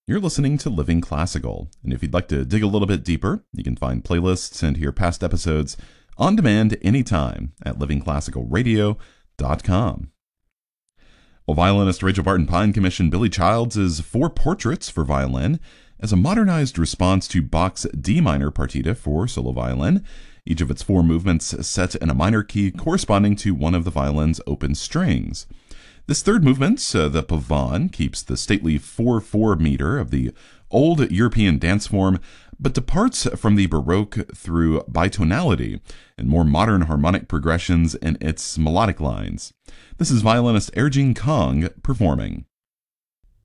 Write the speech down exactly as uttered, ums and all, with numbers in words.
You're listening to Living Classical, and if you'd like to dig a little bit deeper, you can find playlists and hear past episodes on demand anytime at living classical radio dot com. Well, violinist Rachel Barton Pine commissioned Billy Childs' Four Portraits for Violin as a modernized response to Bach's D minor partita for solo violin, each of its four movements set in a minor key corresponding to one of the violin's open strings. This third movement, uh, the Pavane, keeps the stately four four meter of the old European dance form, but departs from the Baroque through bitonality and more modern harmonic progressions in its melodic lines. This is violinist Erjing Kong performing.